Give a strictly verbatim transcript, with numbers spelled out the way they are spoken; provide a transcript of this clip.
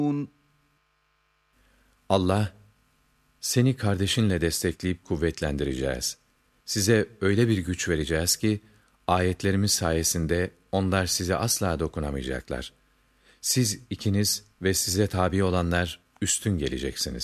Allah, seni kardeşinle destekleyip kuvvetlendireceğiz. Size öyle bir güç vereceğiz ki, ayetlerimiz sayesinde onlar size asla dokunamayacaklar. Siz ikiniz ve size tabi olanlar üstün geleceksiniz.